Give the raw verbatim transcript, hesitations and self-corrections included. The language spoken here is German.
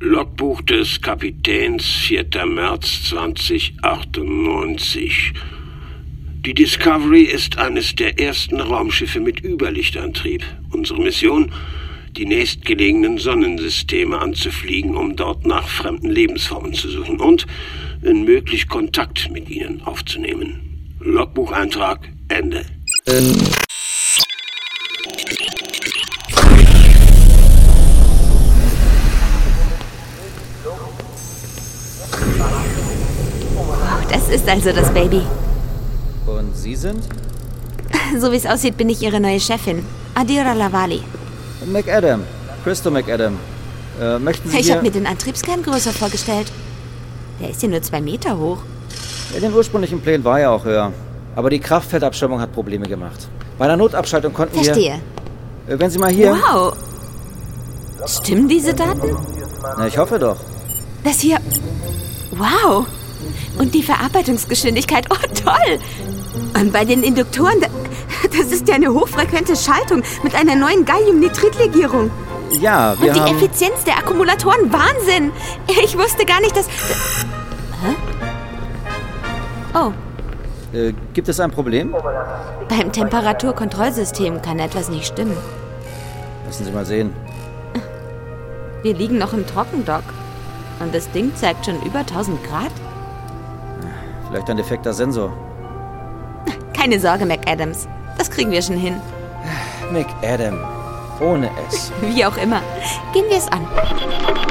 Logbuch des Kapitäns, vierter März zweitausendachtundneunzig. Die Discovery ist eines der ersten Raumschiffe mit Überlichtantrieb. Unsere Mission: die nächstgelegenen Sonnensysteme anzufliegen, um dort nach fremden Lebensformen zu suchen und, wenn möglich, Kontakt mit ihnen aufzunehmen. Logbucheintrag Ende. Das ist also das Baby. Und Sie sind? So wie es aussieht, bin ich Ihre neue Chefin. Adira Lavali. McAdam. Christo McAdam. Äh, möchten Sie Ich hier... habe mir den Antriebskern größer vorgestellt. Der ist ja nur zwei Meter hoch. In den ursprünglichen Plänen war er auch höher. Aber die Kraftfeldabschirmung hat Probleme gemacht. Bei der Notabschaltung konnten Verstehe. wir... Äh, wenn Sie mal hier... Wow. Stimmen diese Daten? Na, ich hoffe doch. Das hier... Wow. Und die Verarbeitungsgeschwindigkeit. Oh, toll. Und bei den Induktoren... Das ist ja eine hochfrequente Schaltung mit einer neuen Galliumnitritlegierung. Ja, wir Und die haben... Effizienz der Akkumulatoren. Wahnsinn. Ich wusste gar nicht, dass... Hä? Oh. Äh, gibt es ein Problem? Beim Temperaturkontrollsystem kann etwas nicht stimmen. Lassen Sie mal sehen. Wir liegen noch im Trockendock. Und das Ding zeigt schon über tausend Grad. Vielleicht ein defekter Sensor. Keine Sorge, McAdams. Das kriegen wir schon hin. McAdam. Ohne S. Wie auch immer. Gehen wir es an.